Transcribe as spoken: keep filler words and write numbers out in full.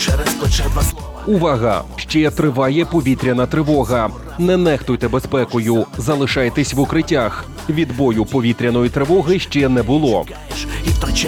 через плече два слова. Увага! Ще триває повітряна тривога. Не нехтуйте безпекою, залишайтесь в укриттях. Відбою повітряної тривоги ще не було. І в той